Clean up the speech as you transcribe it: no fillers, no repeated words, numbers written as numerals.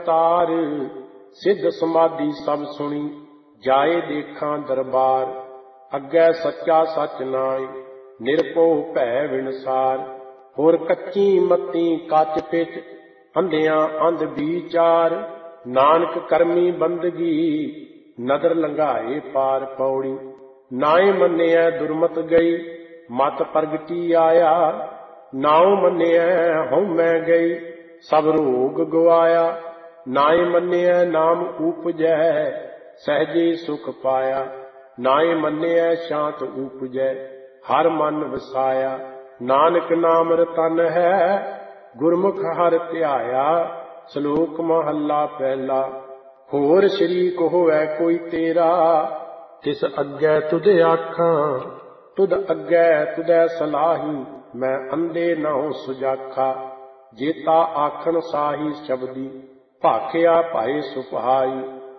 ਤਾਰ ਸਿੱਧ ਸਮਾਧੀ ਸਭ ਸੁਣੀ ਜਾਏ ਦੇਖਾਂ ਦਰਬਾਰ। ਅੱਗੇ ਸੱਚਾ ਸੱਚ ਨਾਏ ਨਿਰਭਉ ਭੈ ਵਿਣਸਾਰ। ਹੋਰ ਕੱਚੀ ਮੱਤੀ ਕੱਚ ਪਿੱਚ ਅੰਧਿਆਂ ਅੰਧ ਵਿਚਾਰ। ਨਾਨਕ ਕਰਮੀ ਬੰਦਗੀ ਨਦਰ ਲੰਘਾਏ ਪਾਰ। ਪੌੜੀ ਨਾਏ ਮੰਨਿਐ ਦੁਰਮਤ ਗਈ ਮਤ ਪ੍ਰਗਟੀ ਆਇਆ। ਨਾਉ ਮੰਨਿਐ ਹਉਮੈ ਗਈ ਸਭ ਰੋਗ ਗਵਾਇਆ। ਨਾਏ ਮੰਨਿਐ ਨਾਮ ਊਪਜੈ ਸਹਿਜੇ ਸੁਖ ਪਾਇਆ। ਨਾਏ ਮੰਨਿਐ ਸ਼ਾਂਤ ਊਪਜੈ ਹਰ ਮਨ ਵਸਾਇਆ। ਨਾਨਕ ਨਾਮ ਰਤਨ ਹੈ ਗੁਰਮੁਖ ਹਰਿ ਧਿਆਇਆ। ਸ਼ਲੋਕ ਮਹੱਲਾ ਪਹਿਲਾ। ਹੋਰ ਸ਼ਰੀਕ ਹੋਵੈ ਕੋਈ ਤੇਰਾ ਤਿਸ ਅੱਗੇ ਤੁਧ ਆਖਾਂ। ਤੁਧ ਅੱਗੇ ਤੁਧੈ ਸਲਾਹੀ ਮੈਂ ਅੰਧੇ ਨਹੁ ਸੁਜਾਖਾ। ਜੇਤਾ ਆਖਣ ਸਾਹੀ ਸ਼ਬਦੀ ਭਾਖਿਆ ਭਾਏ ਸੁਭਾਈ।